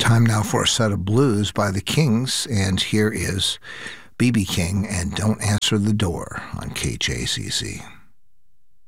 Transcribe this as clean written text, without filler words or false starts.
Time now for a set of blues by the Kings, and here is B.B. King and Don't Answer the Door on KJZZ.